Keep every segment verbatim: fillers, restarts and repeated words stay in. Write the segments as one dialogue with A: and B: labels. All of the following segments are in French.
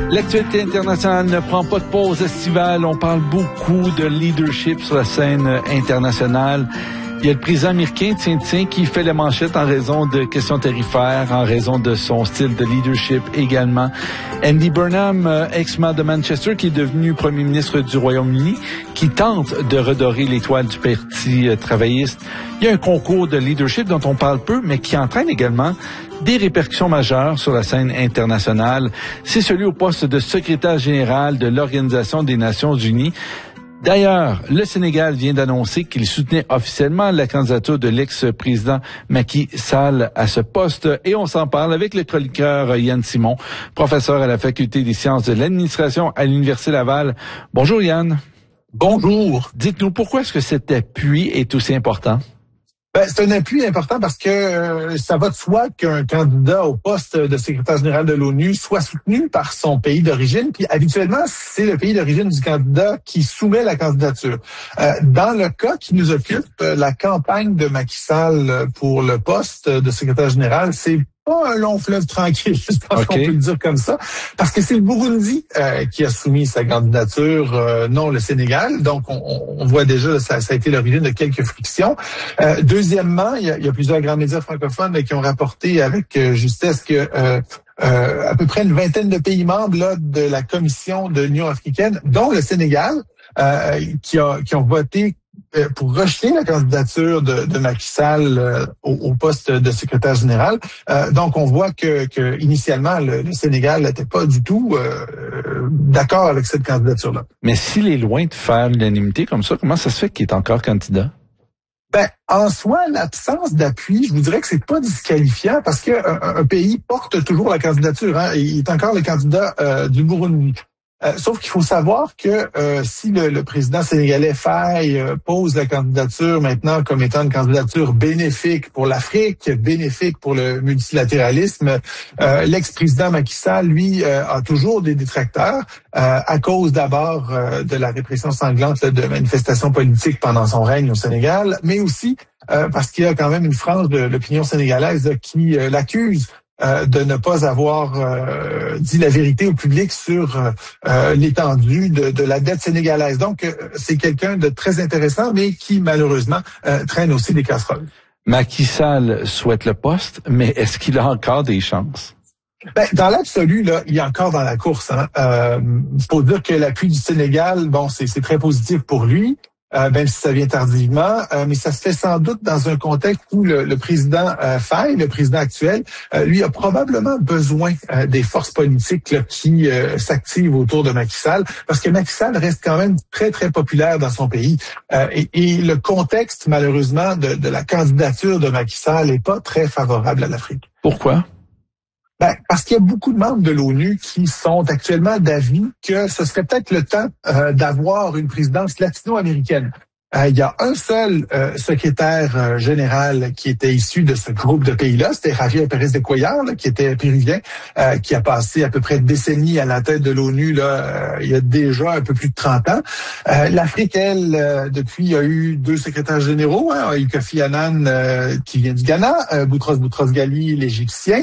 A: L'actualité internationale ne prend pas de pause estivale. On parle beaucoup de leadership sur la scène internationale. Il y a le président américain, tiens, tiens, qui fait la manchette en raison de questions tarifaires, en raison de son style de leadership également. Andy Burnham, ex-maire de Manchester, qui est devenu premier ministre du Royaume-Uni, qui tente de redorer l'étoile du Parti travailliste. Il y a un concours de leadership dont on parle peu, mais qui entraîne également des répercussions majeures sur la scène internationale. C'est celui au poste de secrétaire général de l'Organisation des Nations Unies. D'ailleurs, le Sénégal vient d'annoncer qu'il soutenait officiellement la candidature de l'ex-président Macky Sall à ce poste et on s'en parle avec le chroniqueur Yann Simon, professeur à la Faculté des sciences de l'administration à l'Université Laval. Bonjour Yann.
B: Bonjour.
A: Dites-nous, pourquoi est-ce que cet appui est aussi important?
B: Ben, c'est un appui important parce que euh, ça va de soi qu'un candidat au poste de secrétaire général de l'ONU soit soutenu par son pays d'origine. Puis habituellement, c'est le pays d'origine du candidat qui soumet la candidature. Euh, dans le cas qui nous occupe, la campagne de Macky Sall pour le poste de secrétaire général, c'est pas un long fleuve tranquille, je pense okay. qu'on peut le dire comme ça, parce que c'est le Burundi euh, qui a soumis sa candidature, euh, non le Sénégal. Donc, on, on voit déjà, ça, ça a été l'origine de quelques frictions. Euh, deuxièmement, il y, a, il y a plusieurs grands médias francophones là, qui ont rapporté avec euh, justesse que euh, euh, à peu près une vingtaine de pays membres là, de la Commission de l'Union africaine, dont le Sénégal, euh, qui, a, qui ont voté pour rejeter la candidature de, de Macky Sall euh, au, au poste de secrétaire général. Euh, donc, on voit que, que initialement, le, le Sénégal n'était pas du tout euh, d'accord avec cette candidature-là.
A: Mais s'il est loin de faire l'unanimité comme ça, comment ça se fait qu'il est encore candidat?
B: Ben, en soi, l'absence d'appui, je vous dirais que c'est pas disqualifiant parce que un, un pays porte toujours la candidature. Hein, il est encore le candidat euh, du Burundi. Euh, sauf qu'il faut savoir que euh, si le, le président sénégalais Faye euh, pose la candidature maintenant comme étant une candidature bénéfique pour l'Afrique, bénéfique pour le multilatéralisme, euh, l'ex-président Macky Sall, lui, euh, a toujours des détracteurs euh, à cause d'abord euh, de la répression sanglante là, de manifestations politiques pendant son règne au Sénégal, mais aussi euh, parce qu'il y a quand même une frange de l'opinion sénégalaise là, qui euh, l'accuse Euh, de ne pas avoir euh, dit la vérité au public sur euh, l'étendue de, de la dette sénégalaise. Donc, euh, c'est quelqu'un de très intéressant, mais qui, malheureusement, euh, traîne aussi des casseroles.
A: Macky Sall souhaite le poste, mais est-ce qu'il a encore des chances?
B: Ben, dans l'absolu, là, il est encore dans la course. Hein. Euh, faut dire que l'appui du Sénégal, bon, c'est, c'est très positif pour lui. Euh, même si ça vient tardivement, euh, mais ça se fait sans doute dans un contexte où le, le président euh, Faye, le président actuel, euh, lui a probablement besoin euh, des forces politiques là, qui euh, s'activent autour de Macky Sall, parce que Macky Sall reste quand même très, très populaire dans son pays. Euh, et, et le contexte, malheureusement, de, de la candidature de Macky Sall n'est pas très favorable à l'Afrique.
A: Pourquoi?
B: Ben, parce qu'il y a beaucoup de membres de l'ONU qui sont actuellement d'avis que ce serait peut-être le temps euh, d'avoir une présidence latino-américaine. Euh, il y a un seul euh, secrétaire euh, général qui était issu de ce groupe de pays-là, c'était Javier Pérez de Cuellar, là, qui était péruvien, euh, qui a passé à peu près une décennie à la tête de l'ONU là, euh, il y a déjà un peu plus de trente ans. Euh, L'Afrique, elle, euh, depuis, a eu deux secrétaires généraux, hein, il y a eu Kofi Annan euh, qui vient du Ghana, euh, Boutros Boutros-Ghali, l'Égyptien.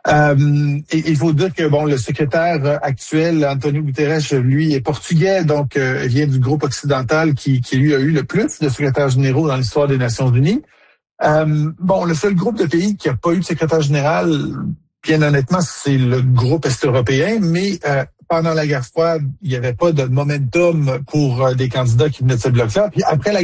B: Euh, et il faut dire que bon, le secrétaire actuel, Antonio Guterres, lui est portugais, donc euh, vient du groupe occidental qui, qui lui a eu le plus de secrétaires généraux dans l'histoire des Nations Unies. Euh, bon, le seul groupe de pays qui n'a pas eu de secrétaire général, bien honnêtement, c'est le groupe est-européen, mais euh, pendant la guerre froide, il n'y avait pas de momentum pour euh, des candidats qui venaient de ce bloc-là. Puis après la